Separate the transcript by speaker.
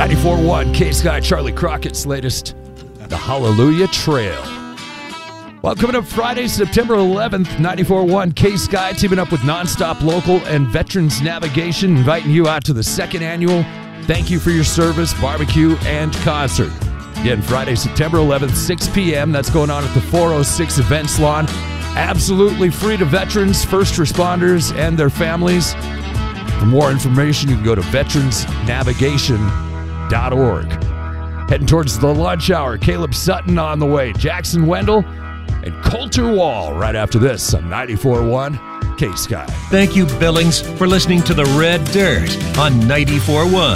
Speaker 1: 94.1 K-Sky, Charlie Crockett's latest, The Hallelujah Trail. Well, coming up Friday, September 11th, 94.1 K-Sky, teaming up with Nonstop Local and Veterans Navigation, inviting you out to the second annual Thank You for Your Service barbecue and concert. Again, Friday, September 11th, 6 p.m. That's going on at the 406 Events Lawn. Absolutely free to veterans, first responders, and their families. For more information, you can go to veteransnavigation.org. Heading towards the lunch hour, Caleb Sutton on the way, Jackson Wendell, and Coulter Wall right after this on 94.1 K-Sky.
Speaker 2: Thank you, Billings, for listening to The Red Dirt on 94.1.